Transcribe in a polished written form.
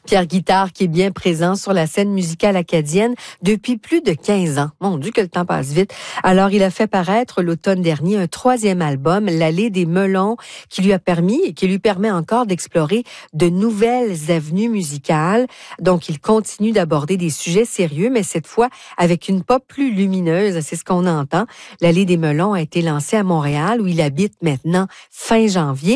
Pierre Guitard, qui est bien présent sur la scène musicale acadienne depuis plus de 15 ans. Mon Dieu, que le temps passe vite. Alors, il a fait paraître l'automne dernier un 3e album, L'Allée des Melons, qui lui a permis et qui lui permet encore d'explorer de nouvelles avenues musicales. Donc, il continue d'aborder des sujets sérieux, mais cette fois avec une pop plus lumineuse. C'est ce qu'on entend. L'Allée des Melons a été lancée à Montréal, où il habite maintenant fin janvier.